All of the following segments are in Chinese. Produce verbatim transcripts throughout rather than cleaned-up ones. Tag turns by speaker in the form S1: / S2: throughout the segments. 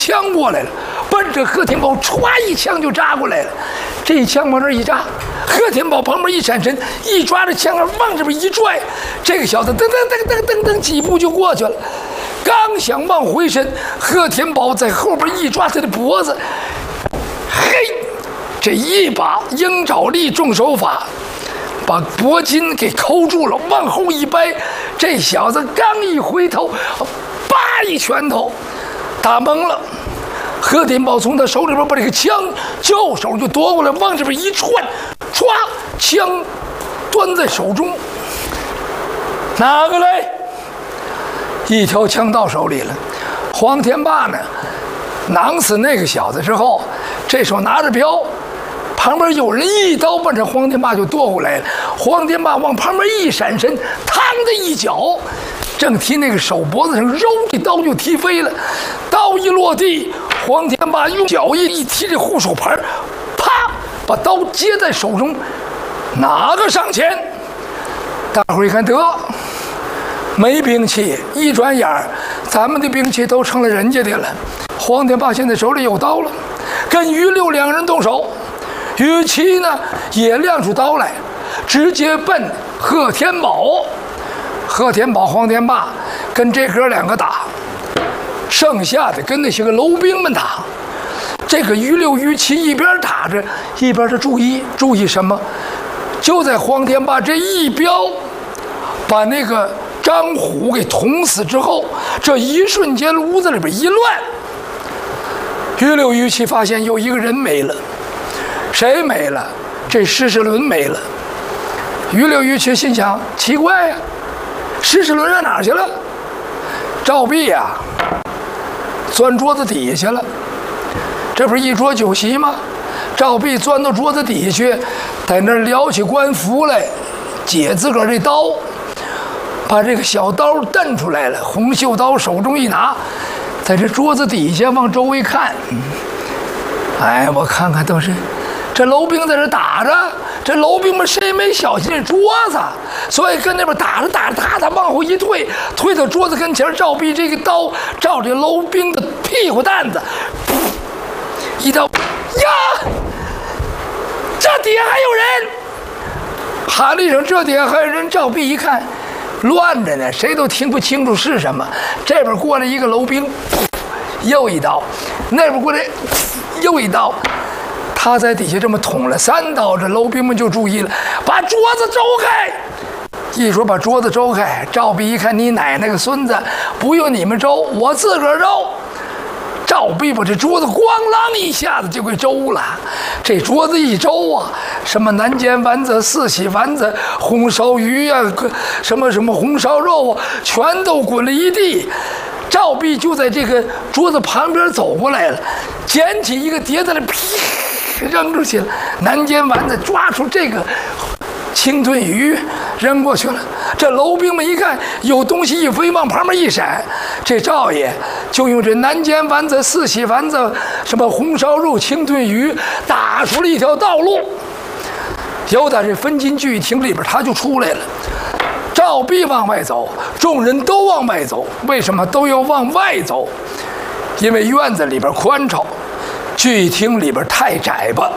S1: 枪过来了，奔着贺天宝歘一枪就扎过来了。这一枪往这一扎，贺天宝旁边一闪身，一抓着枪往这边一拽，这个小子噔噔噔噔噔噔几步就过去了。刚想往回身，贺天宝在后边一抓他的脖子，嘿，这一把鹰爪力重手法把脖筋给扣住了，往后一掰，这小子刚一回头，叭一拳头打懵了。贺天宝从他手里边把这个枪就手就夺过来，往这边一窜，歘，枪端在手中，拿过来，一条枪到手里了。黄天霸呢，囊死那个小子之后，这手拿着镖，旁边有人一刀把这黄天霸就夺过来了。黄天霸往旁边一闪身，嘡的一脚，正踢那个手脖子上，揉这刀就踢飞了。刀一落地，黄天霸用脚一一踢这护手牌，啪，把刀接在手中，拿个上前。大伙儿一看，得没兵器，一转眼儿，咱们的兵器都成了人家的了。黄天霸现在手里有刀了，跟于六两人动手。于七呢也亮出刀来，直接奔贺天宝。贺天宝、黄天霸跟这哥两个打，剩下的跟那些个楼兵们打。这个于六、于七一边打着，一边的注意注意什么？就在黄天霸这一镖把那个张虎给捅死之后，这一瞬间屋子里边一乱。于六、于七发现有一个人没了，谁没了？这施世伦没了。于六、于七心想：奇怪呀、啊，施世伦上哪儿去了？赵壁呀、啊，钻桌子底下去了。这不是一桌酒席吗？赵壁钻到桌子底下去，在那儿撩起官服来，解自个儿这刀，把这个小刀瞪出来了，红袖刀手中一拿，在这桌子底下往周围看。哎，我看看都是这楼兵在这打着，这楼兵们谁没小心这桌子，所以跟那边打着打着，他他往后一退，退到桌子跟前，赵壁这个刀照这楼兵的屁股蛋子，一刀呀，这底下还有人，喊了一声，这底下还有人。赵壁一看乱着呢，谁都听不清楚是什么。这边过来一个楼兵，又一刀，那边过来又一刀，他在底下这么捅了三刀，这楼兵们就注意了，把桌子周开。一说把桌子周开，赵壁一看，你奶奶个孙子，不用你们周，我自个儿周。赵壁把这桌子咣啷一下子就给周了。这桌子一周啊，什么南煎丸子、四喜丸子、红烧鱼啊，什么什么红烧肉啊，全都滚了一地。赵壁就在这个桌子旁边走过来了，捡起一个碟子来，噼扔出去了。南煎丸子抓出这个清炖鱼扔过去了。这楼兵们一看有东西一飞，往旁边一闪，这赵爷就用这南煎丸子、四喜丸子、什么红烧肉、清炖鱼打出了一条道路。由打这分金聚义厅里边，他就出来了。赵壁往外走，众人都往外走。为什么都要往外走？因为院子里边宽敞，聚义厅里边太窄吧。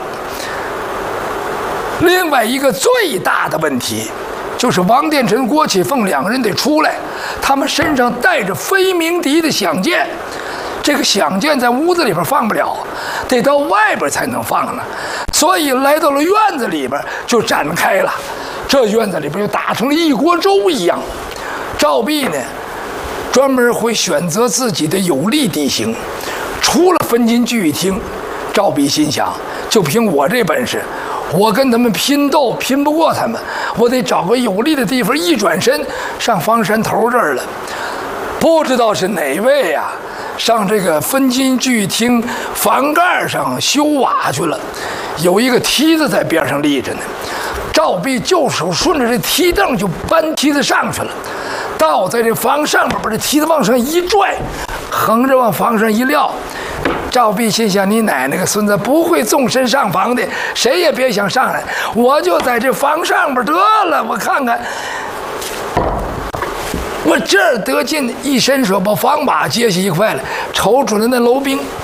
S1: 另外一个最大的问题，就是王殿臣、郭启凤两个人得出来，他们身上带着飞鸣笛的响箭，这个响箭在屋子里边放不了，得到外边才能放呢。所以来到了院子里边就展开了，这院子里边就打成了一锅粥一样。赵壁呢，专门会选择自己的有利地形，除了分金聚义厅，赵壁心想，就凭我这本事，我跟他们拼斗拼不过他们，我得找个有利的地方，一转身上房山头这儿了。不知道是哪位呀、啊，上这个分金聚义厅房盖上修瓦去了，有一个梯子在边上立着呢。赵壁就手顺着这梯凳就搬梯子上去了，到在这房上面把这梯子往上一拽，横着往房上一撂。赵壁心想，你奶奶个孙子，不会纵身上房的，谁也别想上来，我就在这房上边得了，我看看。 我这儿得劲，一伸手把房把接下一块了，抽出来那篓兵，